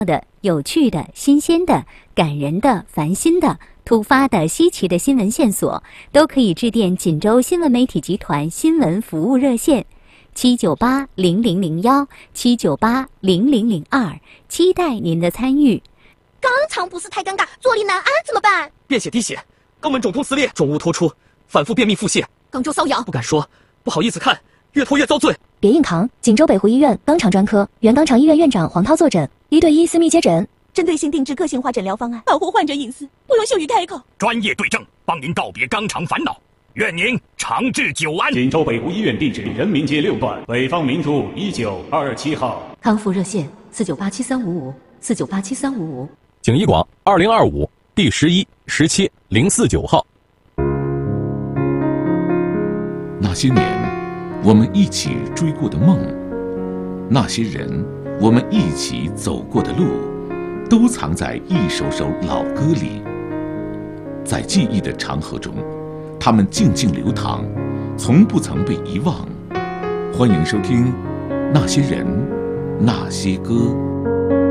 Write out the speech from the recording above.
的、有趣的、新鲜的、感人的、烦心的、突发的、稀奇的新闻线索，都可以致电锦州新闻媒体集团新闻服务热线798-0002，798-0002，期待您的参与。 肛肠不适太尴尬，坐立难安怎么办？ 便血滴血，肛门肿痛撕裂，肿物脱出，反复便秘腹泻， 肛周瘙痒， 不敢说，不好意思看，越拖越遭罪。 别硬扛，锦州北湖医院肛肠专科原肛肠医院院长黄涛坐诊，1对1私密接诊， 针对性定制个性化诊疗方案，保护患者隐私，不容羞于开口。 专业对症，帮您告别肛肠烦恼，愿您长治久安。 锦州北湖医院地址：人民街6段北方明珠1927号。 康复热线49873554987355。 景一广2025第11、17、049号。 那些年，我们一起追过的梦，那些人，我们一起走过的路，都藏在一首首老歌里。在记忆的长河中，它们静静流淌，从不曾被遗忘。欢迎收听《那些人，那些歌》。